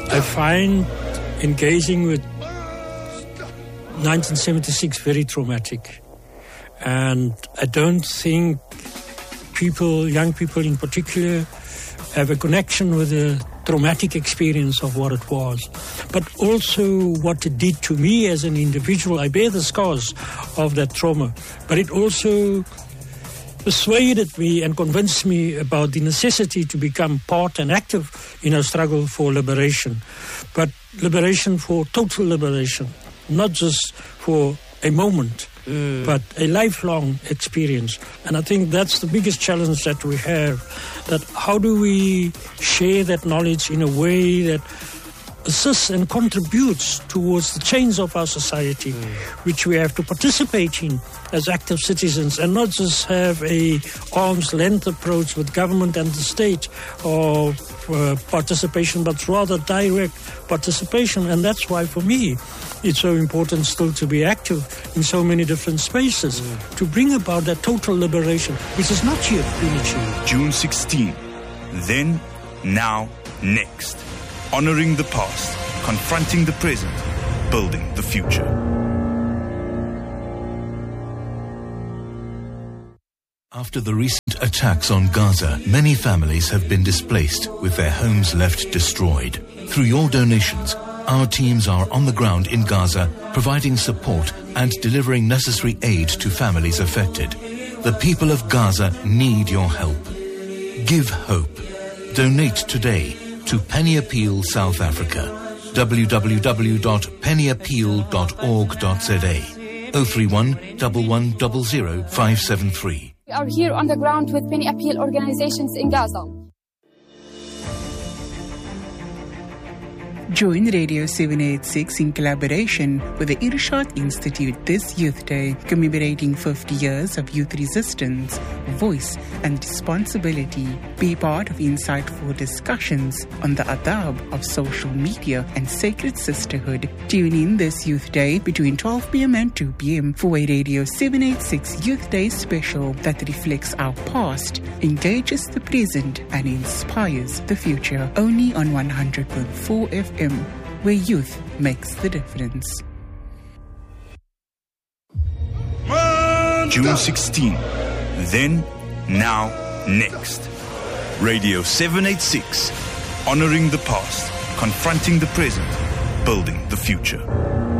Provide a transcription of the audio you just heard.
I find engaging with 1976 very traumatic. And I don't think young people in particular, have a connection with the traumatic experience of what it was. But also what it did to me as an individual. I bear the scars of that trauma. But it also persuaded me and convinced me about the necessity to become part and active in our struggle for liberation. But liberation for total liberation, not just for a moment, but a lifelong experience. And I think that's the biggest challenge that we have, that how do we share that knowledge in a way that assists and contributes towards the change of our society, which we have to participate in as active citizens, and not just have a arm's length approach with government and the state of participation, but rather direct participation. And that's why, for me, it's so important still to be active in so many different spaces to bring about that total liberation, which is not yet been achieved. June 16. Then, now, next. Honoring the past, confronting the present, building the future. After the recent attacks on Gaza, many families have been displaced with their homes left destroyed. Through your donations, our teams are on the ground in Gaza, providing support and delivering necessary aid to families affected. The people of Gaza need your help. Give hope. Donate today to Penny Appeal South Africa. www.pennyappeal.org.za 031 1100 573. We are here on the ground with Penny Appeal organizations in Gaza. Join Radio 786 in collaboration with the Irshad Institute this Youth Day, commemorating 50 years of youth resistance, voice and responsibility. Be part of insightful discussions on the adab of social media and sacred sisterhood. Tune in this Youth Day between 12 p.m. and 2 p.m. for a Radio 786 Youth Day special that reflects our past, engages the present and inspires the future. Only on 100.4 FM. Where youth makes the difference. June 16. Then, now, next. Radio 786. Honoring the past, confronting the present, building the future.